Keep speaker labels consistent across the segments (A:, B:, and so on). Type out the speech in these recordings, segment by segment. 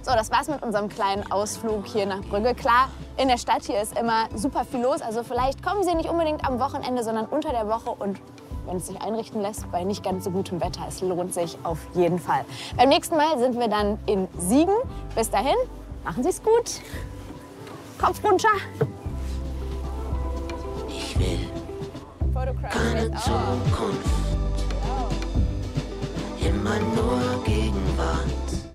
A: So, das war's mit unserem kleinen Ausflug hier nach Brügge. Klar, in der Stadt hier ist immer super viel los. Also vielleicht kommen Sie nicht unbedingt am Wochenende, sondern unter der Woche. Und wenn es sich einrichten lässt, bei nicht ganz so gutem Wetter, es lohnt sich auf jeden Fall. Beim nächsten Mal sind wir dann in Siegen. Bis dahin, machen Sie es gut. Kopf runter.
B: Ich will keine Zukunft, immer nur Gegenwart.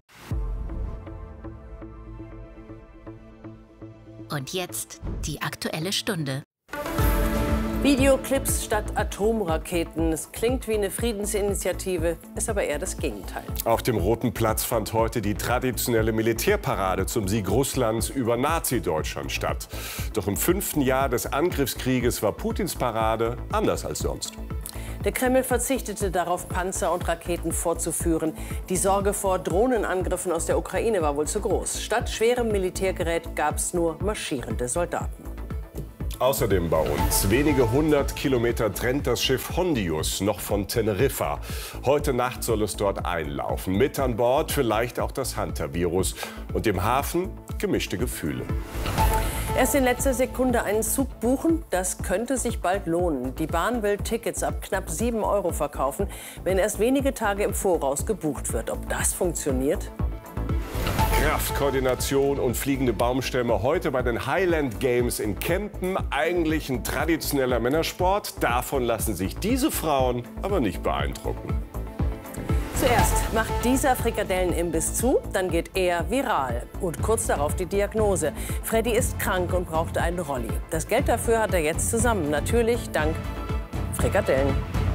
C: Und jetzt die Aktuelle Stunde.
D: Videoclips statt Atomraketen. Es klingt wie eine Friedensinitiative, ist aber eher das Gegenteil.
E: Auf dem Roten Platz fand heute die traditionelle Militärparade zum Sieg Russlands über Nazi-Deutschland statt. Doch im 5. Jahr des Angriffskrieges war Putins Parade anders als sonst.
D: Der Kreml verzichtete darauf, Panzer und Raketen vorzuführen. Die Sorge vor Drohnenangriffen aus der Ukraine war wohl zu groß. Statt schwerem Militärgerät gab es nur marschierende Soldaten.
E: Außerdem bei uns. Wenige 100 Kilometer trennt das Schiff Hondius noch von Teneriffa. Heute Nacht soll es dort einlaufen. Mit an Bord vielleicht auch das Hunter-Virus. Und im Hafen gemischte Gefühle.
D: Erst in letzter Sekunde einen Zug buchen, das könnte sich bald lohnen. Die Bahn will Tickets ab knapp 7 € verkaufen, wenn erst wenige Tage im Voraus gebucht wird. Ob das funktioniert?
E: Kraftkoordination und fliegende Baumstämme heute bei den Highland Games in Kempen. Eigentlich ein traditioneller Männersport. Davon lassen sich diese Frauen aber nicht beeindrucken.
D: Zuerst macht dieser Frikadellenimbiss zu, dann geht er viral. Und kurz darauf die Diagnose. Freddy ist krank und braucht einen Rolli. Das Geld dafür hat er jetzt zusammen. Natürlich dank Frikadellen.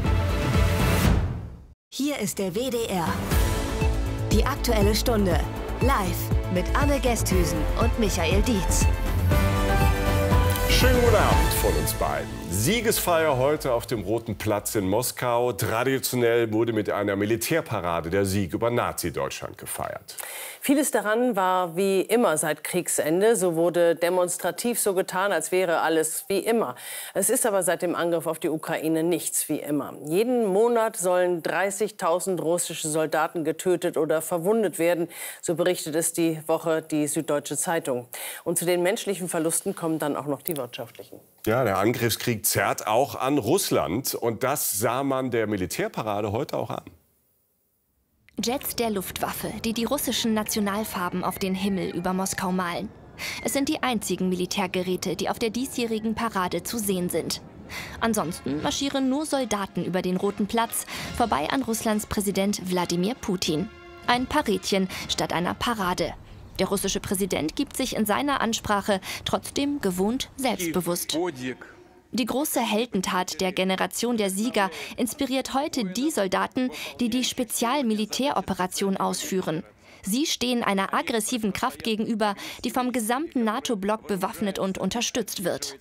F: Hier ist der WDR. Die Aktuelle Stunde. Live mit Anne Gesthüsen und Michael Dietz.
E: Schönen guten Abend von uns beiden. Siegesfeier heute auf dem Roten Platz in Moskau. Traditionell wurde mit einer Militärparade der Sieg über Nazi-Deutschland gefeiert.
D: Vieles daran war wie immer seit Kriegsende. So wurde demonstrativ so getan, als wäre alles wie immer. Es ist aber seit dem Angriff auf die Ukraine nichts wie immer. Jeden Monat sollen 30.000 russische Soldaten getötet oder verwundet werden. So berichtet es die Woche die Süddeutsche Zeitung. Und zu den menschlichen Verlusten kommen dann auch noch die wirtschaftlichen.
E: Ja, der Angriffskrieg zerrt auch an Russland. Und das sah man der Militärparade heute auch an.
C: Jets der Luftwaffe, die die russischen Nationalfarben auf den Himmel über Moskau malen. Es sind die einzigen Militärgeräte, die auf der diesjährigen Parade zu sehen sind. Ansonsten marschieren nur Soldaten über den Roten Platz, vorbei an Russlands Präsident Wladimir Putin. Ein Parädchen statt einer Parade. Der russische Präsident gibt sich in seiner Ansprache trotzdem gewohnt selbstbewusst. Die große Heldentat der Generation der Sieger inspiriert heute die Soldaten, die die Spezialmilitäroperation ausführen. Sie stehen einer aggressiven Kraft gegenüber, die vom gesamten NATO-Block bewaffnet und unterstützt wird.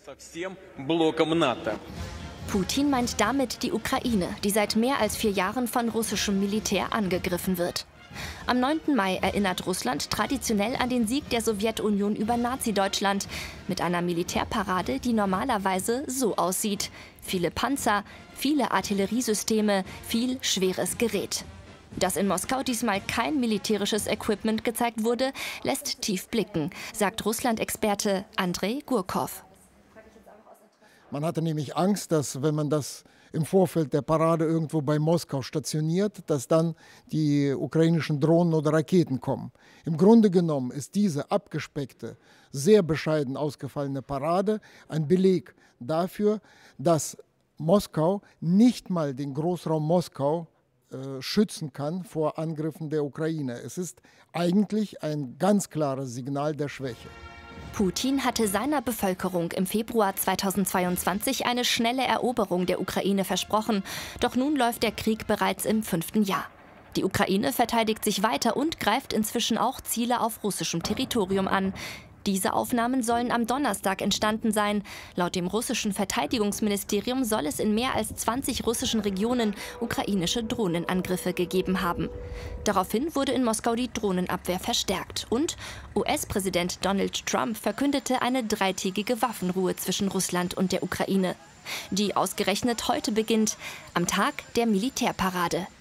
C: Putin meint damit die Ukraine, die seit mehr als 4 Jahren von russischem Militär angegriffen wird. Am 9. Mai erinnert Russland traditionell an den Sieg der Sowjetunion über Nazi-Deutschland mit einer Militärparade, die normalerweise so aussieht. Viele Panzer, viele Artilleriesysteme, viel schweres Gerät. Dass in Moskau diesmal kein militärisches Equipment gezeigt wurde, lässt tief blicken, sagt Russland-Experte Andrei Gurkov.
G: Man hatte nämlich Angst, dass wenn man das im Vorfeld der Parade irgendwo bei Moskau stationiert, dass dann die ukrainischen Drohnen oder Raketen kommen. Im Grunde genommen ist diese abgespeckte, sehr bescheiden ausgefallene Parade ein Beleg dafür, dass Moskau nicht mal den Großraum Moskau schützen kann vor Angriffen der Ukraine. Es ist eigentlich ein ganz klares Signal der Schwäche.
C: Putin hatte seiner Bevölkerung im Februar 2022 eine schnelle Eroberung der Ukraine versprochen. Doch nun läuft der Krieg bereits im 5. Jahr. Die Ukraine verteidigt sich weiter und greift inzwischen auch Ziele auf russischem Territorium an. Diese Aufnahmen sollen am Donnerstag entstanden sein. Laut dem russischen Verteidigungsministerium soll es in mehr als 20 russischen Regionen ukrainische Drohnenangriffe gegeben haben. Daraufhin wurde in Moskau die Drohnenabwehr verstärkt. Und US-Präsident Donald Trump verkündete eine 3-tägige Waffenruhe zwischen Russland und der Ukraine, die ausgerechnet heute beginnt, am Tag der Militärparade.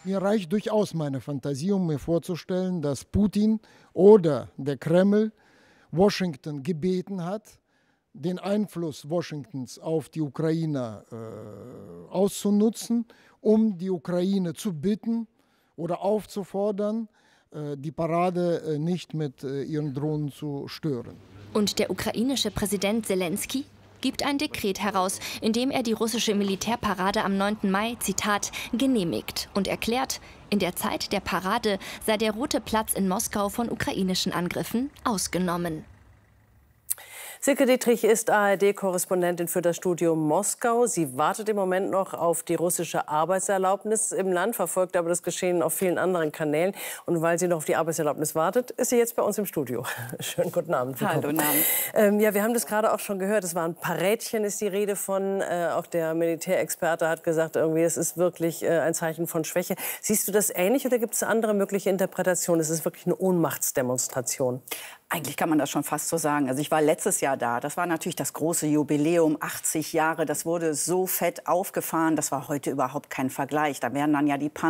G: Mir reicht durchaus meine Fantasie, um mir vorzustellen, dass Putin oder der Kreml Washington gebeten hat, den Einfluss Washingtons auf die Ukraine auszunutzen, um die Ukraine zu bitten oder aufzufordern, die Parade nicht mit ihren Drohnen zu stören.
C: Und der ukrainische Präsident Zelensky gibt ein Dekret heraus, in dem er die russische Militärparade am 9. Mai, Zitat, genehmigt und erklärt, in der Zeit der Parade sei der Rote Platz in Moskau von ukrainischen Angriffen ausgenommen.
D: Silke Dietrich ist ARD-Korrespondentin für das Studio Moskau. Sie wartet im Moment noch auf die russische Arbeitserlaubnis im Land, verfolgt aber das Geschehen auf vielen anderen Kanälen. Und weil sie noch auf die Arbeitserlaubnis wartet, ist sie jetzt bei uns im Studio. Schönen guten Abend.
H: Hallo, guten Abend.
D: Ja, wir haben das gerade auch schon gehört. Es war ein Parädchen, ist die Rede von. Auch der Militärexperte hat gesagt, irgendwie, es ist wirklich ein Zeichen von Schwäche. Siehst du das ähnlich oder gibt es andere mögliche Interpretationen? Es ist wirklich eine Ohnmachtsdemonstration.
H: Eigentlich kann man das schon fast so sagen. Also ich war letztes Jahr da. Das war natürlich das große Jubiläum, 80 Jahre. Das wurde so fett aufgefahren. Das war heute überhaupt kein Vergleich. Da werden dann ja die